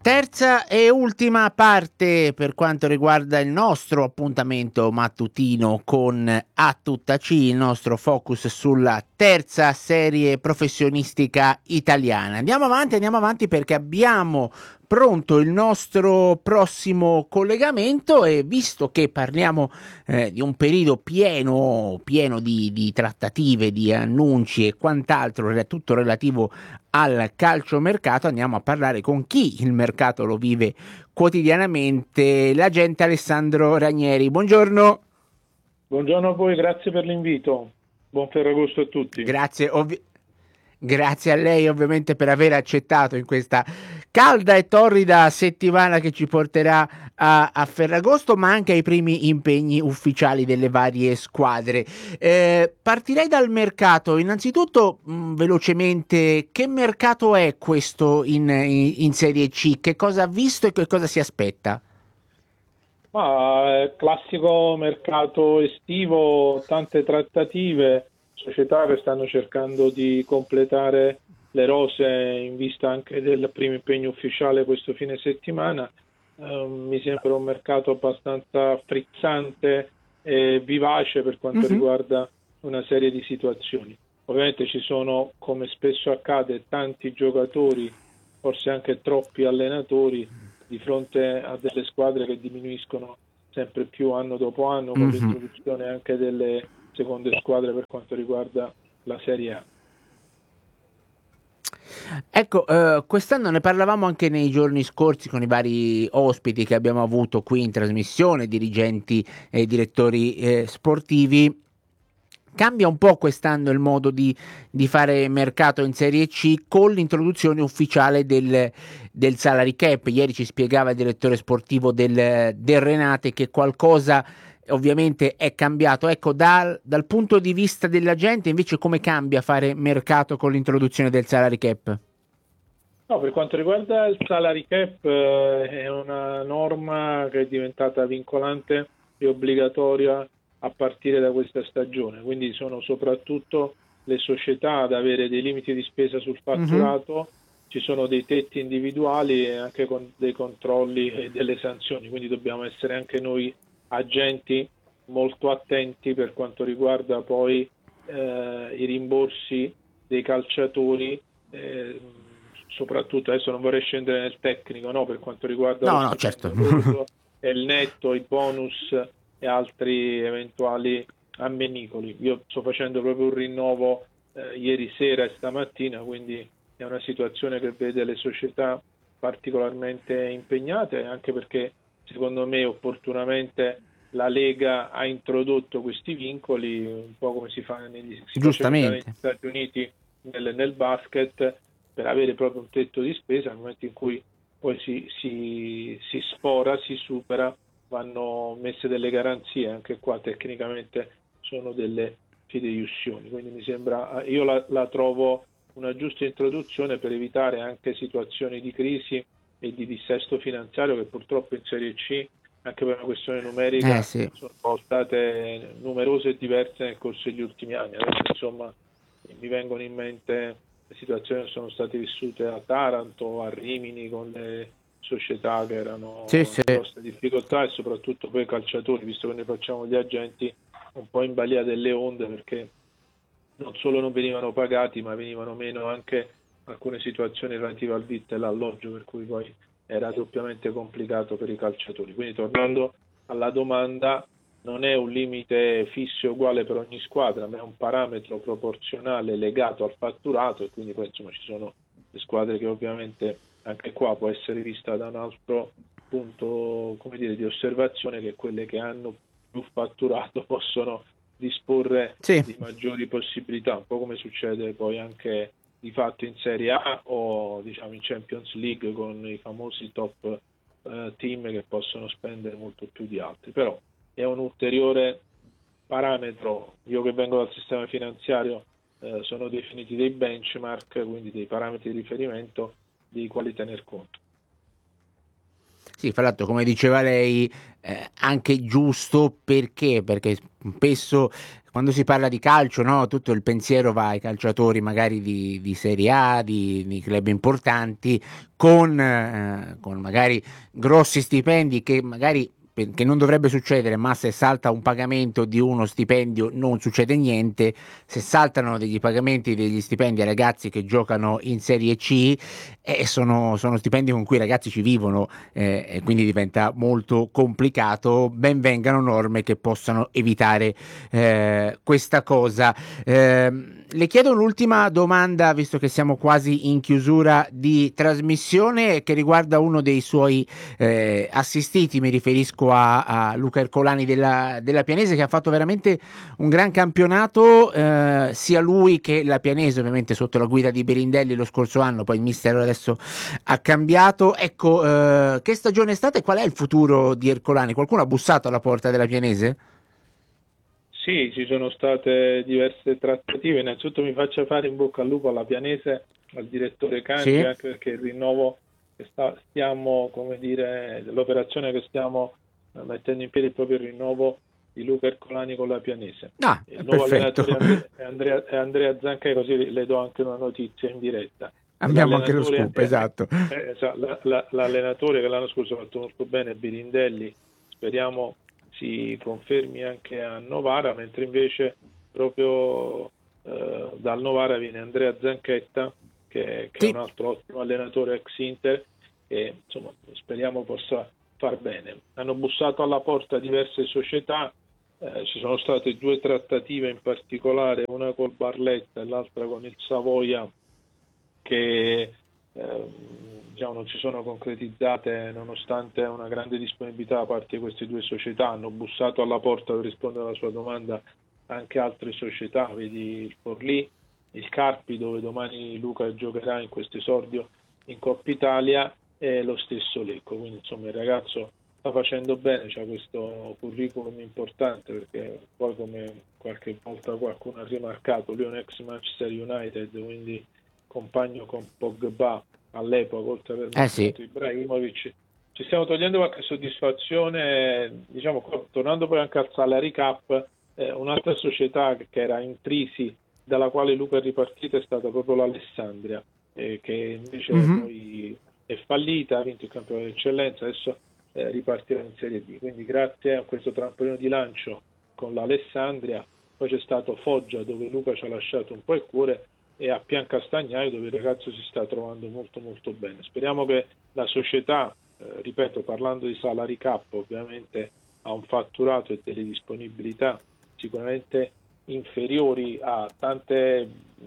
Terza e ultima parte per quanto riguarda il nostro appuntamento mattutino con A Tutta C, il nostro focus sulla terza serie professionistica italiana. Andiamo avanti perché abbiamo pronto il nostro prossimo collegamento e visto che parliamo di un periodo pieno di trattative, di annunci e quant'altro, tutto relativo al calciomercato, andiamo a parlare con chi il mercato lo vive quotidianamente, l'agente Alessandro Ranieri. Buongiorno. Buongiorno a voi, grazie per l'invito. Buon Ferragosto a tutti. Grazie, grazie a lei ovviamente per aver accettato in questa calda e torrida settimana che ci porterà a Ferragosto, ma anche ai primi impegni ufficiali delle varie squadre. Partirei dal mercato. Innanzitutto, velocemente, che mercato è questo in Serie C? Che cosa ha visto e che cosa si aspetta? Classico mercato estivo, tante trattative, società che stanno cercando di completare le rose in vista anche del primo impegno ufficiale questo fine settimana. Mi sembra un mercato abbastanza frizzante e vivace per quanto Mhm. riguarda una serie di situazioni. Ovviamente ci sono, come spesso accade, tanti giocatori, forse anche troppi allenatori di fronte a delle squadre che diminuiscono sempre più anno dopo anno con Mhm. l'introduzione anche delle seconde squadre per quanto riguarda la Serie A. Ecco, quest'anno ne parlavamo anche nei giorni scorsi con i vari ospiti che abbiamo avuto qui in trasmissione, dirigenti e direttori sportivi. Cambia un po' quest'anno il modo di fare mercato in Serie C con l'introduzione ufficiale del salary cap. Ieri ci spiegava il direttore sportivo del Renate che qualcosa ovviamente è cambiato. Ecco, dal punto di vista della gente invece come cambia fare mercato con l'introduzione del salary cap? No, per quanto riguarda il salary cap, è una norma che è diventata vincolante e obbligatoria a partire da questa stagione, quindi sono soprattutto le società ad avere dei limiti di spesa sul Mhm. fatturato, ci sono dei tetti individuali e anche con dei controlli e delle sanzioni, quindi dobbiamo essere anche noi agenti molto attenti per quanto riguarda poi i rimborsi dei calciatori, eh, soprattutto adesso non vorrei scendere nel tecnico, no, per quanto riguarda lo No, no, certo. stipendio loro e il netto, i bonus e altri eventuali ammenicoli. Io sto facendo proprio un rinnovo ieri sera e stamattina, quindi è una situazione che vede le società particolarmente impegnate, anche perché secondo me opportunamente la Lega ha introdotto questi vincoli, un po' come si faceva già negli Giustamente. Stati Uniti nel basket, per avere proprio un tetto di spesa. Nel momento in cui poi si sfora, si supera, vanno messe delle garanzie, anche qua tecnicamente sono delle fideiussioni, quindi mi sembra, io la trovo una giusta introduzione per evitare anche situazioni di crisi e di dissesto finanziario che purtroppo in Serie C, anche per una questione numerica, Sì. sono state numerose e diverse nel corso degli ultimi anni. Adesso insomma mi vengono in mente le situazioni che sono state vissute a Taranto, a Rimini, con le società che Sì, erano sì. in grossa difficoltà e soprattutto poi i calciatori, visto che noi facciamo gli agenti, un po' in balia delle onde perché non solo non venivano pagati, ma venivano meno anche alcune situazioni relative al vitto e all'alloggio, per cui poi era doppiamente complicato per i calciatori. Quindi tornando alla domanda, non è un limite fisso e uguale per ogni squadra, ma è un parametro proporzionale legato al fatturato e quindi poi insomma ci sono le squadre che ovviamente anche qua può essere vista da un altro punto, come dire, di osservazione, che quelle che hanno più fatturato possono disporre Sì. di maggiori possibilità, un po' come succede poi anche di fatto in Serie A o diciamo in Champions League con i famosi top team che possono spendere molto più di altri, però è un ulteriore parametro. Io che vengo dal sistema finanziario, sono definiti dei benchmark, quindi dei parametri di riferimento dei quali tener conto. Sì, fra l'altro come diceva lei, anche giusto perché spesso quando si parla di calcio, no, tutto il pensiero va ai calciatori magari di Serie A, di club importanti, con magari grossi stipendi che magari che non dovrebbe succedere, ma se salta un pagamento di uno stipendio non succede niente. Se saltano degli pagamenti degli stipendi ai ragazzi che giocano in Serie C, sono stipendi con cui i ragazzi ci vivono, e quindi diventa molto complicato. Ben vengano norme che possano evitare questa cosa. Le chiedo un'ultima domanda, visto che siamo quasi in chiusura di trasmissione, che riguarda uno dei suoi assistiti. Mi riferisco a Luca Ercolani della Pianese, che ha fatto veramente un gran campionato, sia lui che la Pianese, ovviamente sotto la guida di Berindelli lo scorso anno. Poi il mister adesso ha cambiato. Ecco, che stagione è stata e qual è il futuro di Ercolani? Qualcuno ha bussato alla porta della Pianese? Sì, ci sono state diverse trattative. Innanzitutto mi faccia fare in bocca al lupo alla Pianese, al direttore Cangi, Sì. anche perché il rinnovo che stiamo, come dire, l'operazione che stiamo mettendo in piedi è proprio il rinnovo di Luca Ercolani con la Pianese. Ah, Il nuovo perfetto. allenatore è Andrea Zancai, così le do anche una notizia in diretta. Abbiamo anche lo L'allenatore scoop, esatto. l'allenatore che l'anno scorso ha fatto molto bene, Birindelli, speriamo si confermi anche a Novara, mentre invece proprio dal Novara viene Andrea Zanchetta, che è un Sì. altro ottimo allenatore ex Inter, e insomma speriamo possa far bene. Hanno bussato alla porta diverse società, ci sono state due trattative in particolare, una col Barletta e l'altra con il Savoia, che diciamo, non si sono concretizzate nonostante una grande disponibilità da parte di queste due società. Hanno bussato alla porta, per rispondere alla sua domanda, anche altre società, vedi il Forlì, il Carpi, dove domani Luca giocherà in questo esordio in Coppa Italia, e lo stesso Lecco. Quindi insomma il ragazzo sta facendo bene, c'ha questo curriculum importante, perché poi, come qualche volta qualcuno ha rimarcato, lui è un ex Manchester United, quindi compagno con Pogba all'epoca, oltre ad aver Sì. marcato Ibrahimovic. Ci stiamo togliendo qualche soddisfazione, diciamo, tornando poi anche al salary cap. Un'altra società che era in crisi, dalla quale Luca è ripartito, è stata proprio l'Alessandria, che invece Mhm. poi è fallita, ha vinto il campionato d'eccellenza, adesso ripartirà in Serie D. Quindi grazie a questo trampolino di lancio con l'Alessandria, poi c'è stato Foggia, dove Luca ci ha lasciato un po' il cuore, e a Piancastagnaio, dove il ragazzo si sta trovando molto molto bene. Speriamo che la società, ripeto, parlando di salary cap, ovviamente ha un fatturato e delle disponibilità sicuramente inferiori a tante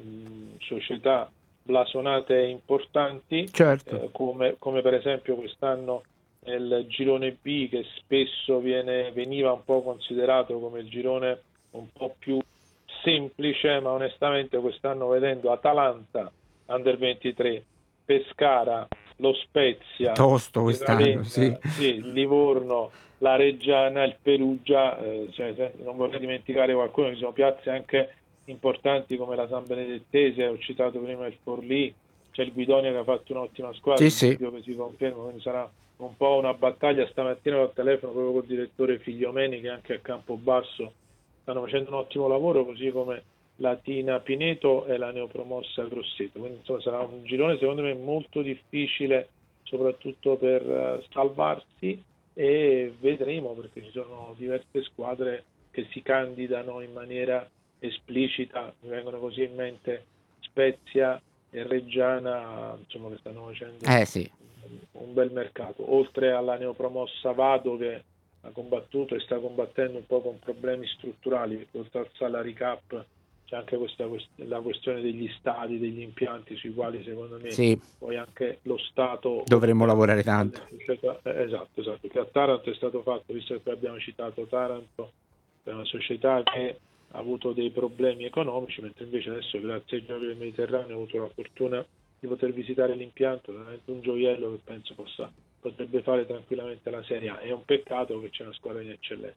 società blasonate e importanti, Certo. come per esempio quest'anno nel girone B, che spesso veniva un po' considerato come il girone un po' più semplice, ma onestamente quest'anno, vedendo Atalanta Under 23, Pescara, lo Spezia, Tosto il quest'anno, sì. Ravenna, sì, il Livorno, la Reggiana, il Perugia, non vorrei dimenticare qualcuno, ci sono piazze anche importanti come la San Benedettese, ho citato prima il Forlì, c'è il Guidonia che ha fatto un'ottima squadra, Sì, il sì. Bobbio che si conferma, quindi sarà un po' una battaglia. Stamattina al telefono proprio col direttore Figliomeni, che anche a Campobasso stanno facendo un ottimo lavoro, così come la Tina Pineto e la neopromossa Grosseto. Quindi insomma sarà un girone secondo me molto difficile, soprattutto per salvarsi, e vedremo, perché ci sono diverse squadre che si candidano in maniera esplicita, mi vengono così in mente Spezia e Reggiana, insomma, che stanno facendo Sì. un bel mercato, oltre alla neopromossa Vado, che ha combattuto e sta combattendo un po' con problemi strutturali, perché oltre al salary cap c'è anche la questione degli stadi, degli impianti, sui quali secondo me Sì, poi anche lo Stato, dovremmo oltre lavorare alle tanto. società, esatto, che a Taranto è stato fatto, visto che abbiamo citato Taranto, è una società che ha avuto dei problemi economici, mentre invece adesso, grazie ai Giochi del Mediterraneo, ho avuto la fortuna di poter visitare l'impianto, veramente un gioiello che penso potrebbe fare tranquillamente la Serie A. È un peccato che c'è una squadra in eccellenza.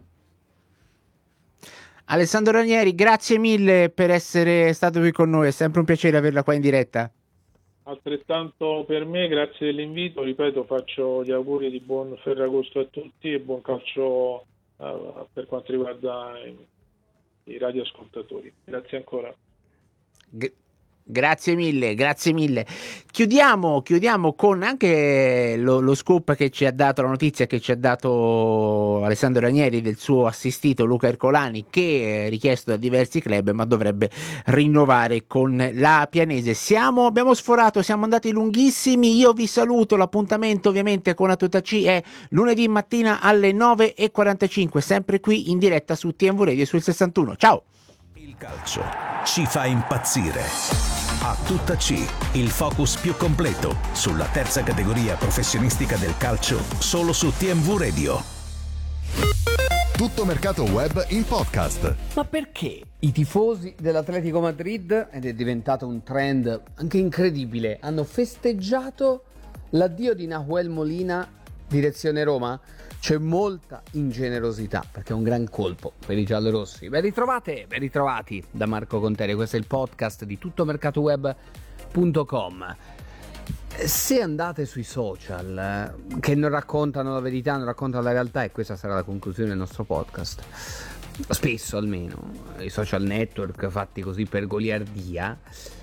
Alessandro Ranieri, grazie mille per essere stato qui con noi, è sempre un piacere averla qua in diretta. Altrettanto per me, grazie dell'invito, ripeto, faccio gli auguri di buon Ferragosto a tutti e buon calcio per quanto riguarda i radioascoltatori. Grazie ancora. Grazie mille, grazie mille. Chiudiamo con anche lo scoop che ci ha dato, la notizia che ci ha dato Alessandro Ranieri del suo assistito Luca Ercolani, che è richiesto da diversi club ma dovrebbe rinnovare con la Pianese. Abbiamo sforato, siamo andati lunghissimi, io vi saluto, l'appuntamento ovviamente con A2C è lunedì mattina alle 9:45, sempre qui in diretta su TMV Radio sul 61. Ciao! Il calcio ci fa impazzire. A tutta C, il focus più completo sulla terza categoria professionistica del calcio, solo su TMV Radio. Tutto mercato web in podcast. Ma perché i tifosi dell'Atletico Madrid, ed è diventato un trend anche incredibile, hanno festeggiato l'addio di Nahuel Molina direzione Roma? C'è molta ingenerosità, perché è un gran colpo per i giallorossi. Ben ritrovati da Marco Conteri. Questo è il podcast di tuttomercatoweb.com. Se andate sui social che non raccontano la verità, non raccontano la realtà, e questa sarà la conclusione del nostro podcast, spesso almeno, i social network fatti così per goliardia,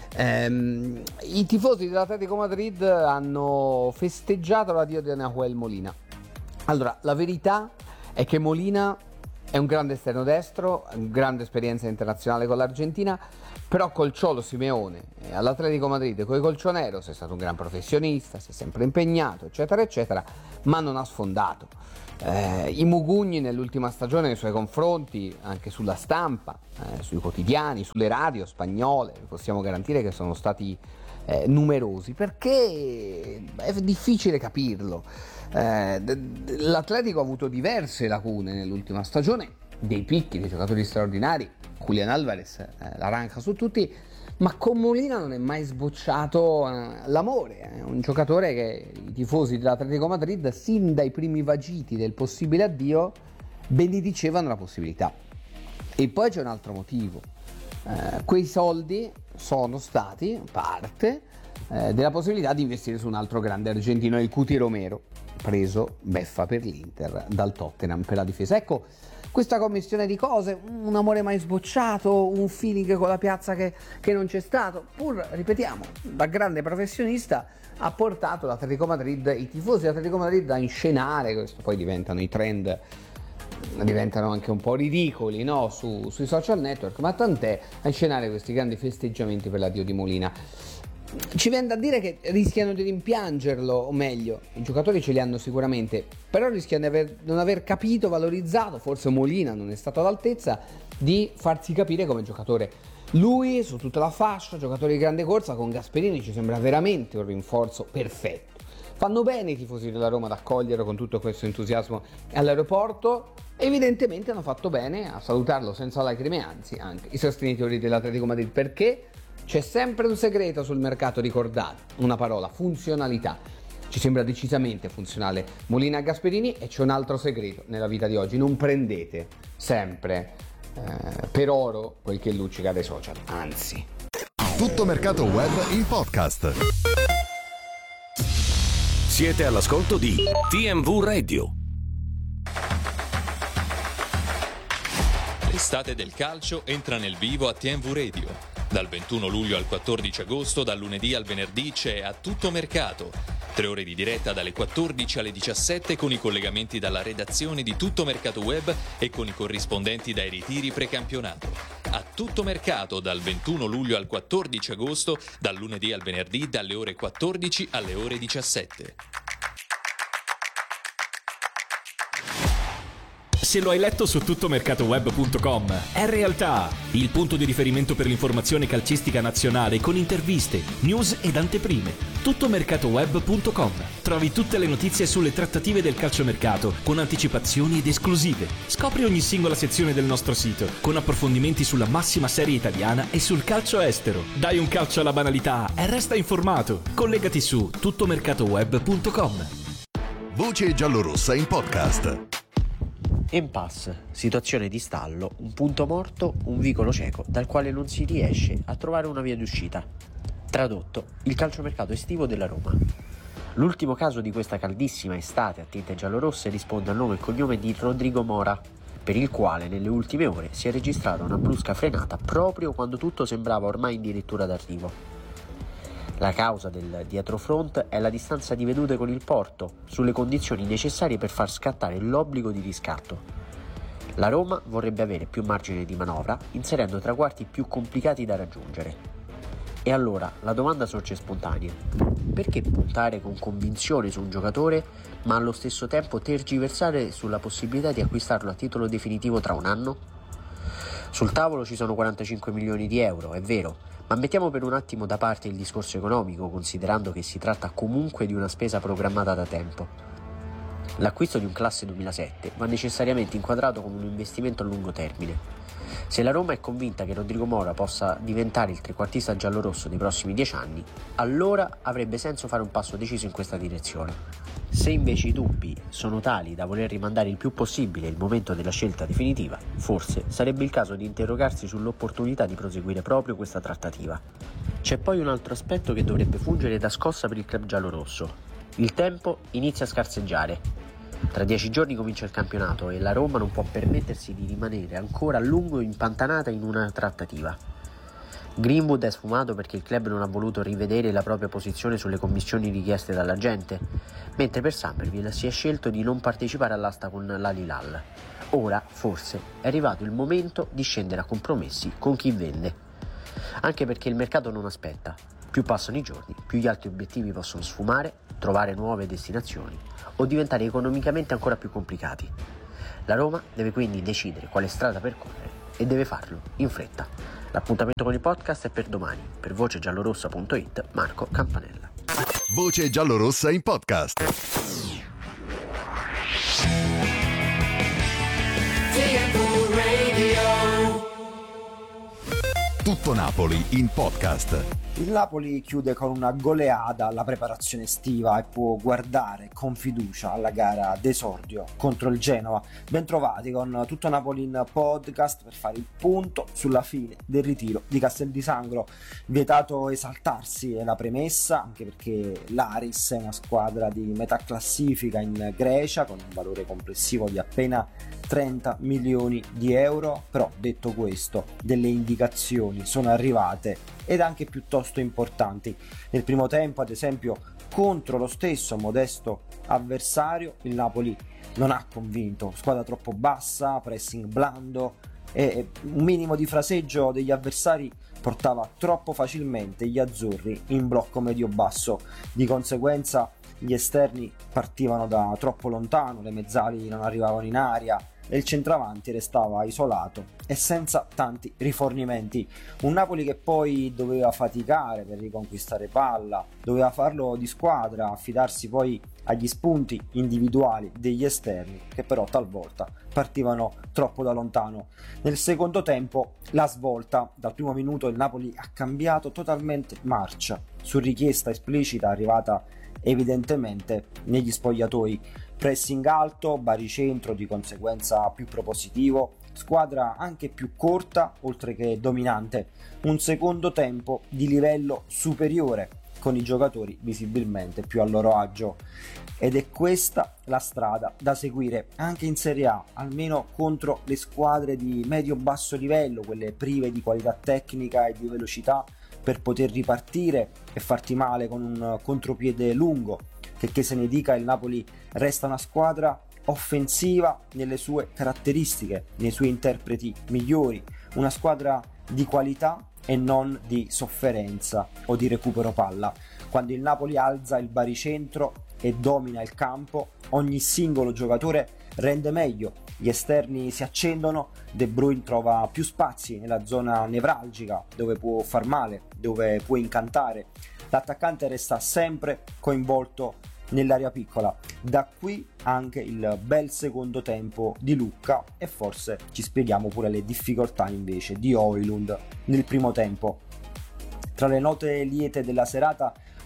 i tifosi dell'Atletico Madrid hanno festeggiato l'addio di Nahuel Molina. Allora, la verità è che Molina è un grande esterno destro, grande esperienza internazionale con l'Argentina, però col Cholo Simeone all'Atletico Madrid, coi colchoneros, è stato un gran professionista, si è sempre impegnato, eccetera, eccetera, ma non ha sfondato. I mugugni nell'ultima stagione nei suoi confronti, anche sulla stampa, sui quotidiani, sulle radio spagnole, possiamo garantire che sono stati numerosi, perché è difficile capirlo. L'Atletico ha avuto diverse lacune nell'ultima stagione, dei picchi, dei giocatori straordinari, Julián Álvarez l'arranca su tutti, ma con Molina non è mai sbocciato l'amore. È un giocatore che i tifosi dell'Atletico Madrid, sin dai primi vagiti del possibile addio, benedicevano la possibilità. E poi c'è un altro motivo: quei soldi sono stati parte della possibilità di investire su un altro grande argentino, il Cuti Romero, preso beffa per l'Inter dal Tottenham per la difesa. Ecco, questa commistione di cose, un amore mai sbocciato, un feeling con la piazza che non c'è stato, pur, ripetiamo, da grande professionista, ha portato l'Atletico Madrid, i tifosi dell'Atletico Madrid, a inscenare, questo poi diventano i trend, diventano anche un po' ridicoli, no? Sui social network, ma tant'è, a inscenare questi grandi festeggiamenti per l'addio di Molina. Ci viene da dire che rischiano di rimpiangerlo, o meglio, i giocatori ce li hanno sicuramente, però rischiano di non aver capito, valorizzato, forse Molina non è stato all'altezza di farsi capire come giocatore. Lui, su tutta la fascia, giocatore di grande corsa, con Gasperini ci sembra veramente un rinforzo perfetto. Fanno bene i tifosi della Roma ad accoglierlo con tutto questo entusiasmo all'aeroporto, evidentemente hanno fatto bene a salutarlo senza lacrime, anzi anche i sostenitori dell'Atletico Madrid, perché c'è sempre un segreto sul mercato, ricordate, una parola: funzionalità. Ci sembra decisamente funzionale Molina e Gasperini, e c'è un altro segreto nella vita di oggi: non prendete sempre per oro quel che luccica dai social, anzi. Tutto mercato web in podcast. Siete all'ascolto di TMV Radio. L'estate del calcio entra nel vivo a TMV Radio. Dal 21 luglio al 14 agosto, dal lunedì al venerdì, c'è A Tutto Mercato. 3 ore di diretta dalle 14 alle 17 con i collegamenti dalla redazione di Tutto Mercato Web e con i corrispondenti dai ritiri precampionato. A Tutto Mercato dal 21 luglio al 14 agosto, dal lunedì al venerdì dalle ore 14 alle ore 17. Se lo hai letto su tuttomercatoweb.com, è realtà, il punto di riferimento per l'informazione calcistica nazionale con interviste, news ed anteprime. Tuttomercatoweb.com. Trovi tutte le notizie sulle trattative del calciomercato con anticipazioni ed esclusive. Scopri ogni singola sezione del nostro sito con approfondimenti sulla massima serie italiana e sul calcio estero. Dai un calcio alla banalità e resta informato. Collegati su tuttomercatoweb.com. Voce giallorossa in podcast. Impasse, situazione di stallo, un punto morto, un vicolo cieco dal quale non si riesce a trovare una via d'uscita. Tradotto, il calciomercato estivo della Roma. L'ultimo caso di questa caldissima estate a tinte giallorosse risponde al nome e cognome di Rodrigo Mora, per il quale nelle ultime ore si è registrata una brusca frenata proprio quando tutto sembrava ormai addirittura d'arrivo. La causa del dietrofront è la distanza di vedute con il Porto sulle condizioni necessarie per far scattare l'obbligo di riscatto. La Roma vorrebbe avere più margine di manovra inserendo traguardi più complicati da raggiungere. E allora la domanda sorge spontanea: perché puntare con convinzione su un giocatore ma allo stesso tempo tergiversare sulla possibilità di acquistarlo a titolo definitivo tra un anno? Sul tavolo ci sono 45 milioni di euro, è vero, ma mettiamo per un attimo da parte il discorso economico, considerando che si tratta comunque di una spesa programmata da tempo. L'acquisto di un classe 2007 va necessariamente inquadrato come un investimento a lungo termine. Se la Roma è convinta che Rodrigo Mora possa diventare il trequartista giallorosso dei prossimi 10 anni, allora avrebbe senso fare un passo deciso in questa direzione. Se invece i dubbi sono tali da voler rimandare il più possibile il momento della scelta definitiva, forse sarebbe il caso di interrogarsi sull'opportunità di proseguire proprio questa trattativa. C'è poi un altro aspetto che dovrebbe fungere da scossa per il club giallorosso. Il tempo inizia a scarseggiare. Tra 10 giorni comincia il campionato e la Roma non può permettersi di rimanere ancora a lungo impantanata in una trattativa. Greenwood è sfumato perché il club non ha voluto rivedere la propria posizione sulle commissioni richieste dalla gente, mentre per Summerville si è scelto di non partecipare all'asta con l'Al-Hilal. Ora, forse, è arrivato il momento di scendere a compromessi con chi vende. Anche perché il mercato non aspetta. Più passano i giorni, più gli altri obiettivi possono sfumare, trovare nuove destinazioni o diventare economicamente ancora più complicati. La Roma deve quindi decidere quale strada percorrere e deve farlo in fretta. L'appuntamento con il podcast è per domani. Per vocegiallorossa.it, Marco Campanella. Voce giallorossa in podcast. Tutto Napoli in podcast. Il Napoli chiude con una goleada alla preparazione estiva e può guardare con fiducia alla gara d'esordio contro il Genova. Bentrovati con Tutto Napoli in podcast per fare il punto sulla fine del ritiro di Castel di Sangro. Vietato esaltarsi è la premessa, anche perché l'Aris è una squadra di metà classifica in Grecia con un valore complessivo di appena 30 milioni di euro. Però detto questo, delle indicazioni sono arrivate ed anche piuttosto importanti. Nel primo tempo, ad esempio, contro lo stesso modesto avversario, il Napoli non ha convinto. Squadra troppo bassa, pressing blando e un minimo di fraseggio degli avversari portava troppo facilmente gli azzurri in blocco medio-basso. Di conseguenza gli esterni partivano da troppo lontano, le mezzali non arrivavano in aria e il centravanti restava isolato e senza tanti rifornimenti. Un Napoli che poi doveva faticare per riconquistare palla, doveva farlo di squadra, affidarsi poi agli spunti individuali degli esterni che però talvolta partivano troppo da lontano. Nel secondo tempo la svolta, dal primo minuto il Napoli ha cambiato totalmente marcia su richiesta esplicita arrivata evidentemente negli spogliatoi. Pressing alto, baricentro di conseguenza più propositivo, squadra anche più corta oltre che dominante, un secondo tempo di livello superiore con i giocatori visibilmente più a loro agio, ed è questa la strada da seguire anche in Serie A, almeno contro le squadre di medio-basso livello, quelle prive di qualità tecnica e di velocità per poter ripartire e farti male con un contropiede lungo. Che se ne dica, il Napoli resta una squadra offensiva nelle sue caratteristiche, nei suoi interpreti migliori, una squadra di qualità e non di sofferenza o di recupero palla. Quando il Napoli alza il baricentro e domina il campo, ogni singolo giocatore rende meglio, gli esterni si accendono, De Bruyne trova più spazi nella zona nevralgica dove può far male, dove può incantare. L'attaccante resta sempre coinvolto nell'area piccola. Da qui anche il bel secondo tempo di Lucca e forse ci spieghiamo pure le difficoltà invece di Højlund nel primo tempo. Tra le note liete della serata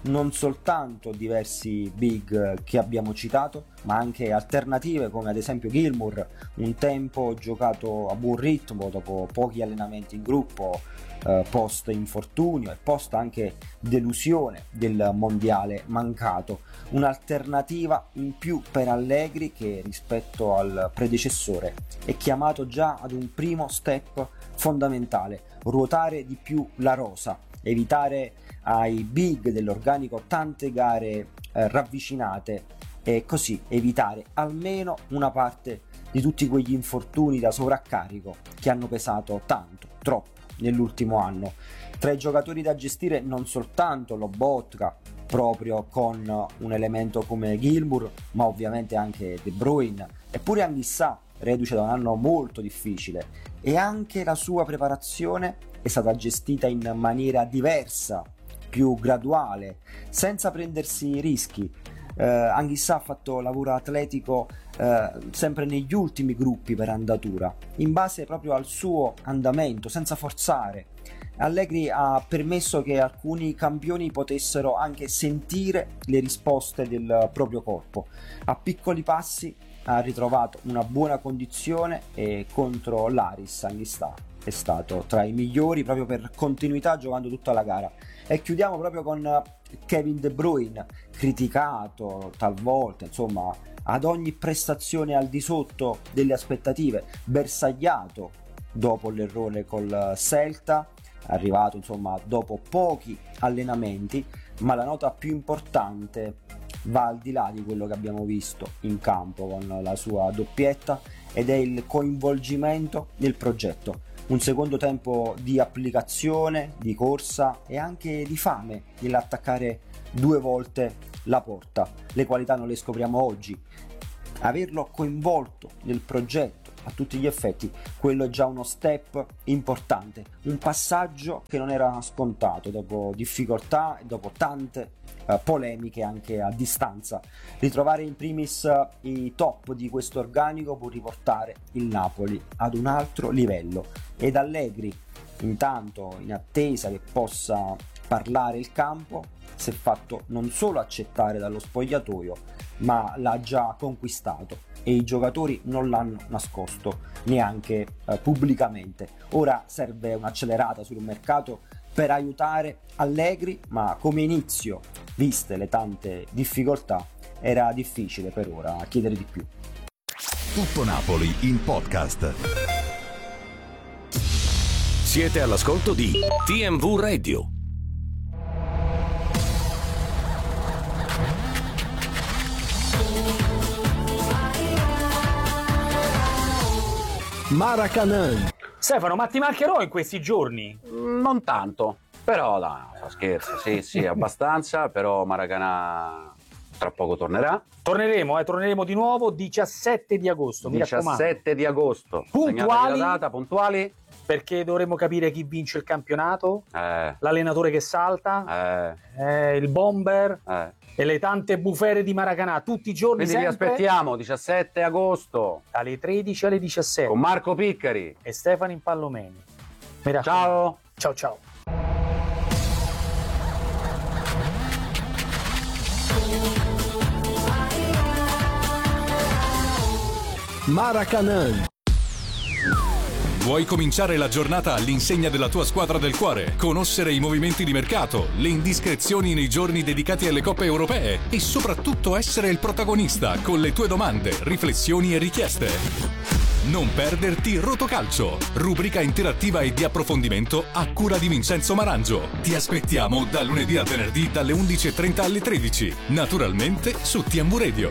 non soltanto diversi big che abbiamo citato, ma anche alternative come ad esempio Gilmour, un tempo giocato a buon ritmo dopo pochi allenamenti in gruppo, post infortunio e post anche delusione del mondiale mancato. Un'alternativa in più per Allegri, che rispetto al predecessore è chiamato già ad un primo step fondamentale: ruotare di più la rosa, evitare ai big dell'organico tante gare ravvicinate e così evitare almeno una parte di tutti quegli infortuni da sovraccarico che hanno pesato tanto, troppo nell'ultimo anno. Tra i giocatori da gestire non soltanto Lobotka, proprio con un elemento come Gilmour, ma ovviamente anche De Bruyne, eppure Anguissa, reduce da un anno molto difficile, e anche la sua preparazione è stata gestita in maniera diversa, più graduale, senza prendersi rischi. Anguissa ha fatto lavoro atletico sempre negli ultimi gruppi per andatura, in base proprio al suo andamento, senza forzare. Allegri ha permesso che alcuni campioni potessero anche sentire le risposte del proprio corpo. A piccoli passi ha ritrovato una buona condizione e contro l'Aris Anguissa è stato tra i migliori proprio per continuità giocando tutta la gara. E chiudiamo proprio con Kevin De Bruyne, criticato talvolta, insomma, ad ogni prestazione al di sotto delle aspettative, bersagliato dopo l'errore col Celta, arrivato insomma dopo pochi allenamenti, ma la nota più importante va al di là di quello che abbiamo visto in campo con la sua doppietta, ed è il coinvolgimento nel progetto. Un secondo tempo di applicazione, di corsa e anche di fame nell'attaccare 2 volte la porta. Le qualità non le scopriamo oggi. Averlo coinvolto nel progetto a tutti gli effetti, quello è già uno step importante, un passaggio che non era scontato dopo difficoltà e dopo tante polemiche anche a distanza. Ritrovare in primis i top di questo organico può riportare il Napoli ad un altro livello, ed Allegri, intanto in attesa che possa parlare il campo, si è fatto non solo accettare dallo spogliatoio, ma l'ha già conquistato, e i giocatori non l'hanno nascosto neanche pubblicamente. Ora serve un'accelerata sul mercato per aiutare Allegri, ma come inizio, viste le tante difficoltà, era difficile per ora chiedere di più. Tutto Napoli in podcast. Siete all'ascolto di TMV Radio. Maracanã. Stefano, ma ti mancherò in questi giorni? Non tanto, però scherzo, sì, abbastanza, però Maracanã tra poco tornerà. Torneremo di nuovo 17 di agosto, mi raccomando. 17 di agosto. Puntuali, la data, puntuali. Perché dovremo capire chi vince il campionato, l'allenatore che salta, il bomber e le tante bufere di Maracanã tutti i giorni. Quindi sempre. Vi aspettiamo 17 agosto dalle 13 alle 17 con Marco Piccari e Stefano Impallomeni. Ciao. Ciao. Maracanã. Vuoi cominciare la giornata all'insegna della tua squadra del cuore? Conoscere i movimenti di mercato, le indiscrezioni nei giorni dedicati alle coppe europee e soprattutto essere il protagonista con le tue domande, riflessioni e richieste? Non perderti Rotocalcio, rubrica interattiva e di approfondimento a cura di Vincenzo Marangio. Ti aspettiamo da lunedì al venerdì dalle 11:30 alle 13, naturalmente su TMV Radio.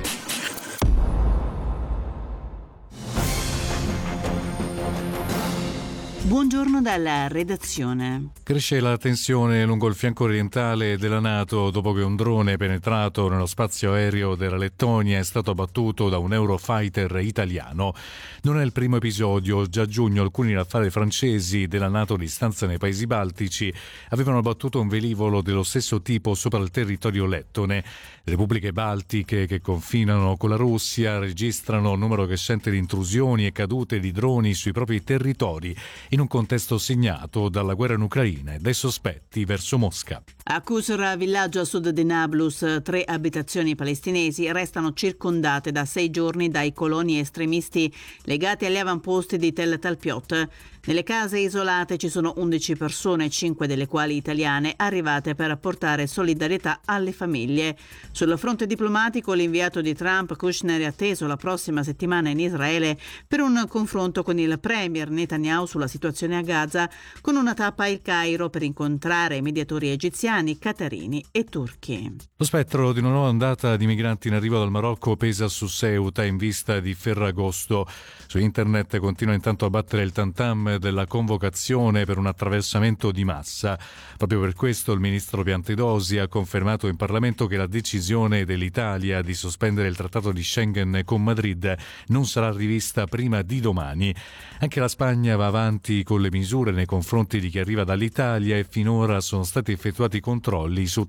Buongiorno dalla redazione. Cresce la tensione lungo il fianco orientale della NATO dopo che un drone penetrato nello spazio aereo della Lettonia è stato abbattuto da un Eurofighter italiano. Non è il primo episodio. Già a giugno alcuni Rafale francesi della NATO di stanza nei paesi baltici avevano abbattuto un velivolo dello stesso tipo sopra il territorio lettone. Le repubbliche baltiche che confinano con la Russia registrano un numero crescente di intrusioni e cadute di droni sui propri territori. In in un contesto segnato dalla guerra in Ucraina e dai sospetti verso Mosca. A Qusra, villaggio a sud di Nablus, 3 abitazioni palestinesi restano circondate da 6 giorni dai coloni estremisti legati agli avamposti di Tel Talpiot. Nelle case isolate ci sono 11 persone, 5 delle quali italiane, arrivate per portare solidarietà alle famiglie. Sul fronte diplomatico, l'inviato di Trump, Kushner, è atteso la prossima settimana in Israele per un confronto con il premier Netanyahu sulla situazione a Gaza, con una tappa al Cairo per incontrare i mediatori egiziani, qatarini e turchi. Lo spettro di una nuova ondata di migranti in arrivo dal Marocco pesa su Ceuta in vista di Ferragosto. Su internet continua intanto a battere il tantam della convocazione per un attraversamento di massa. Proprio per questo il ministro Piantedosi ha confermato in Parlamento che la decisione dell'Italia di sospendere il trattato di Schengen con Madrid non sarà rivista prima di domani. Anche la Spagna va avanti con le misure nei confronti di chi arriva dall'Italia e finora sono stati effettuati controlli su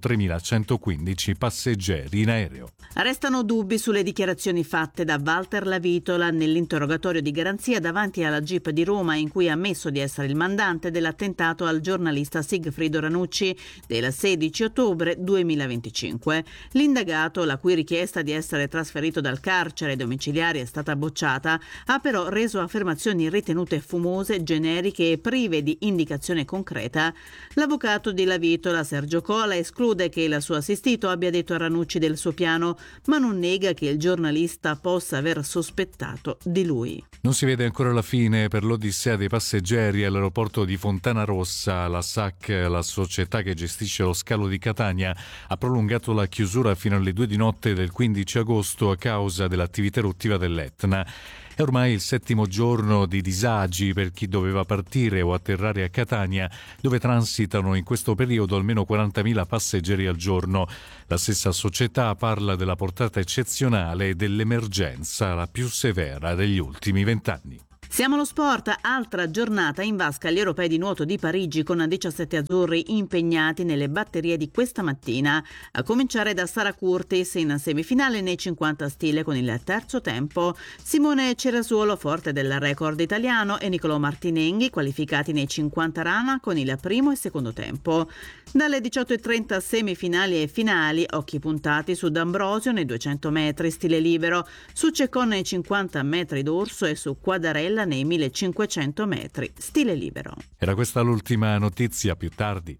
3.115 passeggeri in aereo. Restano dubbi sulle dichiarazioni fatte da Walter Lavitola nell'interrogatorio di garanzia davanti alla GIP di Roma, in cui ha ammesso di essere il mandante dell'attentato al giornalista Sigfrido Ranucci del 16 ottobre 2025. L'indagato, la cui richiesta di essere trasferito dal carcere domiciliare è stata bocciata, ha però reso affermazioni ritenute fumose, generiche e prive di indicazione concreta. L'avvocato di Lavitola, Sergio Cola, esclude che il suo assistito abbia detto a Ranucci del suo piano, ma non nega che il giornalista possa aver sospettato di lui. Non si vede ancora la fine per l'odissea dei passeggeri all'aeroporto di Fontana Rossa. La SAC, la società che gestisce lo scalo di Catania, ha prolungato la chiusura fino alle 2 di notte del 15 agosto a causa dell'attività eruttiva dell'Etna. È ormai il 7° giorno di disagi per chi doveva partire o atterrare a Catania, dove transitano in questo periodo almeno 40.000 passeggeri al giorno. La stessa società parla della portata eccezionale e dell'emergenza, la più severa degli ultimi 20 anni. Siamo allo sport, altra giornata in vasca agli europei di nuoto di Parigi con 17 azzurri impegnati nelle batterie di questa mattina, a cominciare da Sara Curtis in semifinale nei 50 stile con il terzo tempo, Simone Cerasuolo forte del record italiano e Nicolò Martinenghi qualificati nei 50 rana con il primo e secondo tempo. Dalle 18.30 semifinali e finali, occhi puntati su D'Ambrosio nei 200 metri stile libero, su Ceccon nei 50 metri d'orso e su Quadarella nei 1500 metri stile libero. Era questa l'ultima notizia, più tardi.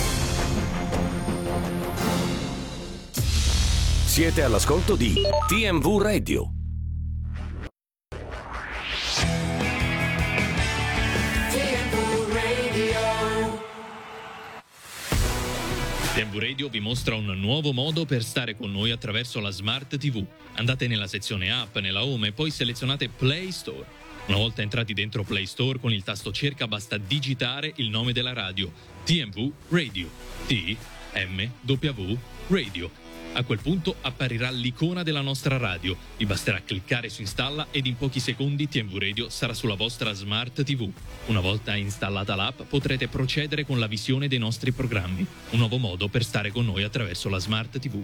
Siete all'ascolto di TMV Radio. TMV Radio vi mostra un nuovo modo per stare con noi attraverso la Smart TV. Andate nella sezione App, nella Home e poi selezionate Play Store. Una volta entrati dentro Play Store, con il tasto cerca basta digitare il nome della radio, TMV Radio, TMW Radio. A quel punto apparirà l'icona della nostra radio. Vi basterà cliccare su Installa ed in pochi secondi TMV Radio sarà sulla vostra Smart TV. Una volta installata l'app potrete procedere con la visione dei nostri programmi. Un nuovo modo per stare con noi attraverso la Smart TV.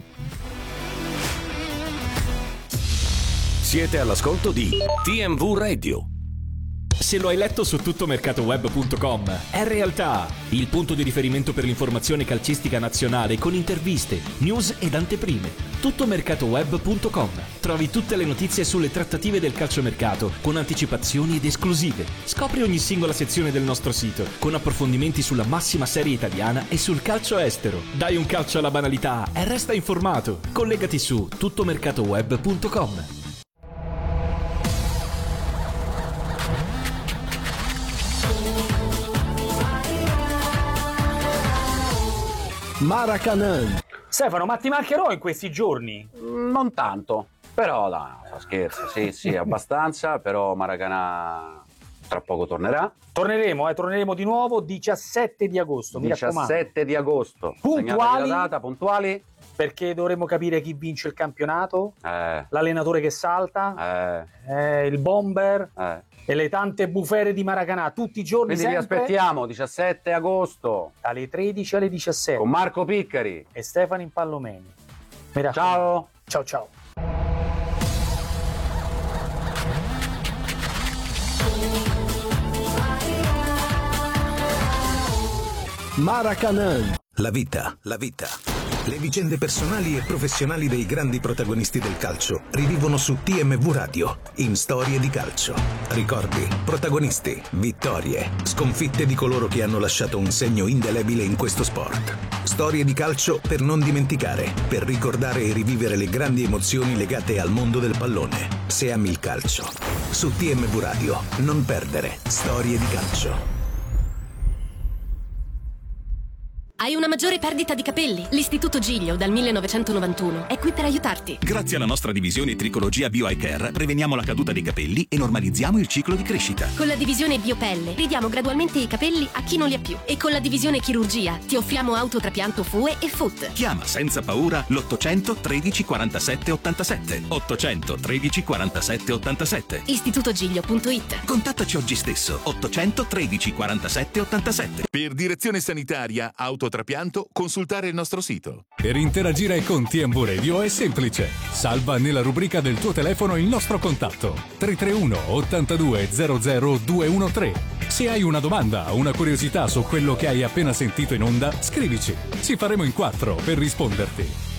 Siete all'ascolto di TMV Radio. Se lo hai letto su tuttomercatoweb.com, è realtà! Il punto di riferimento per l'informazione calcistica nazionale con interviste, news ed anteprime. Tuttomercatoweb.com. Trovi tutte le notizie sulle trattative del calciomercato con anticipazioni ed esclusive. Scopri ogni singola sezione del nostro sito con approfondimenti sulla massima serie italiana e sul calcio estero. Dai un calcio alla banalità e resta informato. Collegati su tuttomercatoweb.com. Maracanã. Stefano, ma ti mancherò in questi giorni? Non tanto, però scherzo, sì, abbastanza, però Maracanã tra poco tornerà. Torneremo di nuovo 17 di agosto, mi 17 di agosto. Puntuali? La data, puntuali? Perché dovremo capire chi vince il campionato, l'allenatore che salta, il bomber e le tante bufere di Maracanã tutti i giorni. Quindi sempre. Vi aspettiamo 17 agosto dalle 13 alle 17 con Marco Piccari e Stefano Impallomeni. Ciao. Ciao. Maracanã. La vita. Le vicende personali e professionali dei grandi protagonisti del calcio rivivono su TMV Radio in Storie di Calcio. Ricordi, protagonisti, vittorie, sconfitte di coloro che hanno lasciato un segno indelebile in questo sport. Storie di calcio per non dimenticare, per ricordare e rivivere le grandi emozioni legate al mondo del pallone. Se ami il calcio. Su TMV Radio, non perdere Storie di Calcio. Hai una maggiore perdita di capelli? L'Istituto Giglio dal 1991 è qui per aiutarti. Grazie alla nostra divisione Tricologia Bio Eye Care preveniamo la caduta dei capelli e normalizziamo il ciclo di crescita. Con la divisione Biopelle ridiamo gradualmente i capelli a chi non li ha più. E con la divisione Chirurgia ti offriamo autotrapianto FUE e FUT. Chiama senza paura l'800 13 47 87. 800 13 47 87. istitutogiglio.it. Contattaci oggi stesso. 800 13 47 87. Per direzione sanitaria, autotrapianto, consultare il nostro sito. Per interagire con TMV Radio è semplice. Salva nella rubrica del tuo telefono il nostro contatto 331 82 00 213. Se hai una domanda o una curiosità su quello che hai appena sentito in onda, scrivici. Ci faremo in 4 per risponderti.